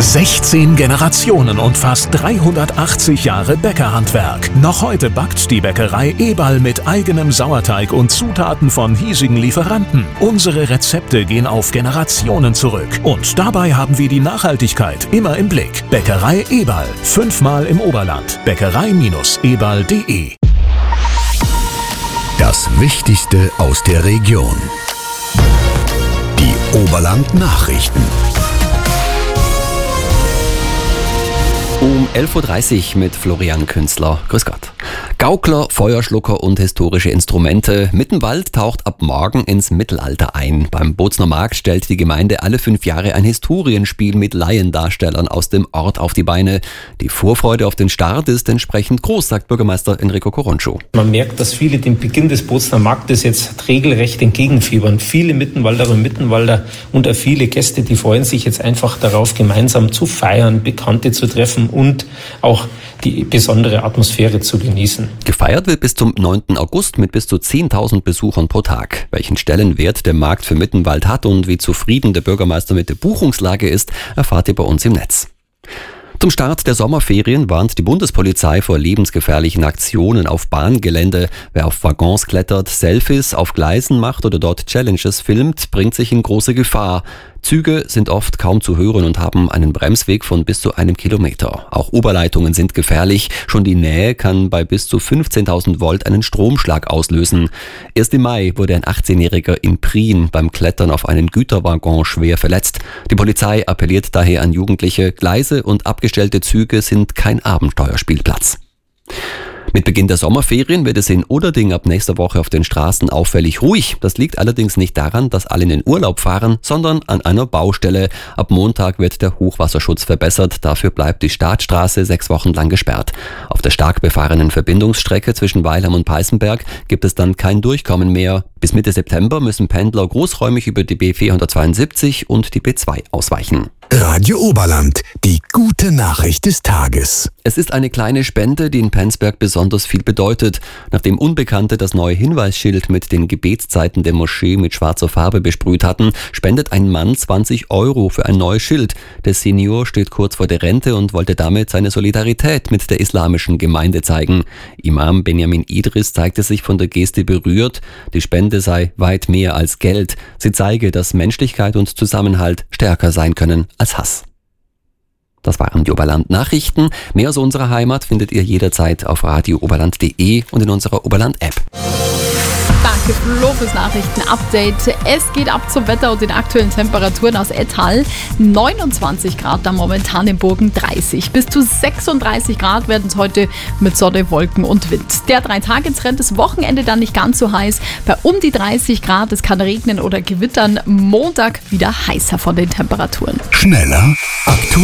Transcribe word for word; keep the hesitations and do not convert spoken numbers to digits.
sechzehn Generationen und fast dreihundertachtzig Jahre Bäckerhandwerk. Noch heute backt die Bäckerei Eberl mit eigenem Sauerteig und Zutaten von hiesigen Lieferanten. Unsere Rezepte gehen auf Generationen zurück. Und dabei haben wir die Nachhaltigkeit immer im Blick. Bäckerei Eberl. Fünfmal im Oberland. Bäckerei Eberl punkt de. Das Wichtigste aus der Region. Die Oberland-Nachrichten. Um elf Uhr dreißig mit Florian Künzler. Grüß Gott. Gaukler, Feuerschlucker und historische Instrumente. Mittenwald taucht ab morgen ins Mittelalter ein. Beim Bozner Markt stellt die Gemeinde alle fünf Jahre ein Historienspiel mit Laiendarstellern aus dem Ort auf die Beine. Die Vorfreude auf den Start ist entsprechend groß, sagt Bürgermeister Enrico Corroncio. Man merkt, dass viele dem Beginn des Bozner Marktes jetzt regelrecht entgegenfiebern. Viele Mittenwalderinnen und Mittenwalder und auch viele Gäste, die freuen sich jetzt einfach darauf, gemeinsam zu feiern, Bekannte zu treffen und auch die besondere Atmosphäre zu genießen. Gefeiert wird bis zum neunten August mit bis zu zehntausend Besuchern pro Tag. Welchen Stellenwert der Markt für Mittenwald hat und wie zufrieden der Bürgermeister mit der Buchungslage ist, erfahrt ihr bei uns im Netz. Zum Start der Sommerferien warnt die Bundespolizei vor lebensgefährlichen Aktionen auf Bahngelände. Wer auf Waggons klettert, Selfies auf Gleisen macht oder dort Challenges filmt, bringt sich in große Gefahr. Züge sind oft kaum zu hören und haben einen Bremsweg von bis zu einem Kilometer. Auch Oberleitungen sind gefährlich. Schon die Nähe kann bei bis zu fünfzehntausend Volt einen Stromschlag auslösen. Erst im Mai wurde ein achtzehnjähriger in Prien beim Klettern auf einen Güterwaggon schwer verletzt. Die Polizei appelliert daher an Jugendliche, Gleise und abgestellte Züge sind kein Abenteuerspielplatz. Mit Beginn der Sommerferien wird es in Oderding ab nächster Woche auf den Straßen auffällig ruhig. Das liegt allerdings nicht daran, dass alle in den Urlaub fahren, sondern an einer Baustelle. Ab Montag wird der Hochwasserschutz verbessert. Dafür bleibt die Startstraße sechs Wochen lang gesperrt. Auf der stark befahrenen Verbindungsstrecke zwischen Weilheim und Peißenberg gibt es dann kein Durchkommen mehr. Bis Mitte September müssen Pendler großräumig über die B vierhundertzweiundsiebzig und die B zwei ausweichen. Radio Oberland, die gute Nachricht des Tages. Es ist eine kleine Spende, die in Penzberg besonders viel bedeutet. Nachdem Unbekannte das neue Hinweisschild mit den Gebetszeiten der Moschee mit schwarzer Farbe besprüht hatten, spendet ein Mann zwanzig Euro für ein neues Schild. Der Senior steht kurz vor der Rente und wollte damit seine Solidarität mit der islamischen Gemeinde zeigen. Imam Benjamin Idris zeigte sich von der Geste berührt. Die Spende sei weit mehr als Geld. Sie zeige, dass Menschlichkeit und Zusammenhalt stärker sein können als Hass. Das waren die Oberland-Nachrichten. Mehr aus unserer Heimat findet ihr jederzeit auf radio oberland punkt de und in unserer Oberland-App. Danke Flo fürs Nachrichten-Update. Es geht ab zum Wetter und den aktuellen Temperaturen aus Ettal. neunundzwanzig Grad da momentan im Burgen, dreißig. Bis zu sechsunddreißig Grad werden es heute mit Sonne, Wolken und Wind. Der Drei-Tage-Trend, das Wochenende dann nicht ganz so heiß. Bei um die dreißig Grad, es kann regnen oder gewittern. Montag wieder heißer von den Temperaturen. Schneller, aktuell.